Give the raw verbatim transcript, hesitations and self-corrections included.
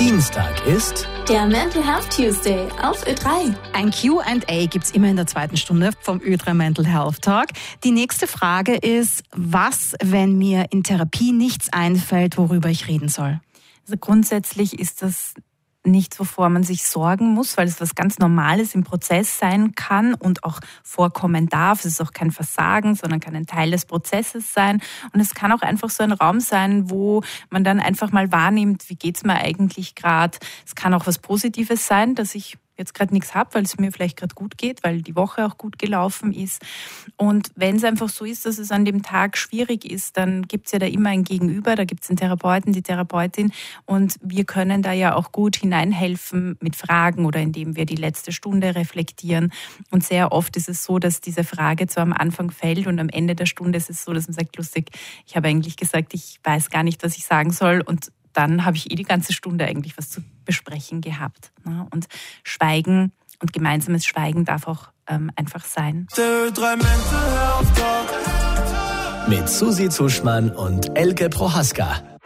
Dienstag ist der Mental Health Tuesday auf Ö drei. Ein Q and A gibt's immer in der zweiten Stunde vom Ö drei Mental Health Talk. Die nächste Frage ist, was, wenn mir in Therapie nichts einfällt, worüber ich reden soll? Also grundsätzlich ist das nichts, wovor man sich sorgen muss, weil es was ganz Normales im Prozess sein kann und auch vorkommen darf. Es ist auch kein Versagen, sondern kann ein Teil des Prozesses sein. Und es kann auch einfach so ein Raum sein, wo man dann einfach mal wahrnimmt, wie geht's mir eigentlich gerade. Es kann auch was Positives sein, dass ich jetzt gerade nichts habe, weil es mir vielleicht gerade gut geht, weil die Woche auch gut gelaufen ist. Und wenn es einfach so ist, dass es an dem Tag schwierig ist, dann gibt es ja da immer ein Gegenüber, da gibt es den Therapeuten, die Therapeutin und wir können da ja auch gut hineinhelfen mit Fragen oder indem wir die letzte Stunde reflektieren. Und sehr oft ist es so, dass diese Frage zwar am Anfang fällt und am Ende der Stunde ist es so, dass man sagt, lustig, ich habe eigentlich gesagt, ich weiß gar nicht, was ich sagen soll und dann habe ich eh die ganze Stunde eigentlich was zu besprechen gehabt. Und Schweigen und gemeinsames Schweigen darf auch ähm, einfach sein. Mit Susi Zuschmann und Elke Prohaska.